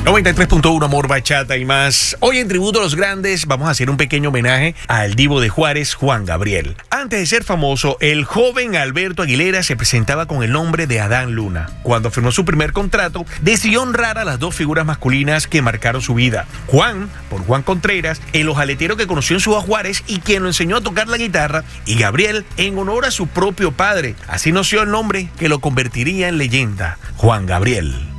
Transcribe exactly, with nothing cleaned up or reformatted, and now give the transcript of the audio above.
noventa y tres punto uno Amor, Bachata y más. Hoy en Tributo a los Grandes vamos a hacer un pequeño homenaje al divo de Juárez, Juan Gabriel. Antes de ser famoso, el joven Alberto Aguilera se presentaba con el nombre de Adán Luna. Cuando firmó su primer contrato, decidió honrar a las dos figuras masculinas que marcaron su vida. Juan, por Juan Contreras, el hojaletero que conoció en Ciudad Juárez y quien lo enseñó a tocar la guitarra, y Gabriel, en honor a su propio padre. Así nació el nombre que lo convertiría en leyenda, Juan Gabriel.